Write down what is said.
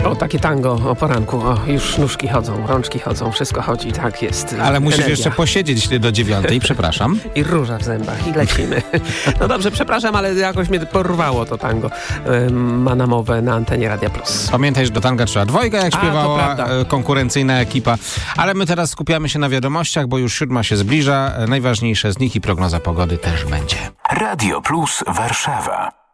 O, takie tango o poranku. O, już nóżki chodzą, rączki chodzą, wszystko chodzi, tak jest. Ale musisz energia. jeszcze posiedzieć do 9:00, przepraszam. I róża w zębach i lecimy. No dobrze, przepraszam, ale jakoś mnie porwało to tango. Ma namowę na antenie Radia Plus. Pamiętaj, że do tanga trzeba dwojga, jak śpiewała konkurencyjna ekipa. Ale my teraz skupiamy się na wiadomościach, bo już 7:00 się zbliża. Najważniejsze z nich i prognoza pogody też będzie. Radio Plus Warszawa.